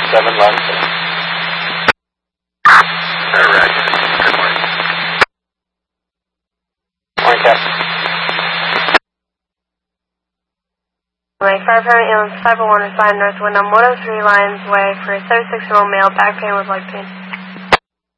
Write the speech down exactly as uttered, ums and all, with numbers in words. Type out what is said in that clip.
seven London. Correct. Good morning. Morning, Captain. Mike five Harry Islands five oh one is five North Wind on one oh three Lions Way for a thirty-six-year-old male, back pain with leg pain.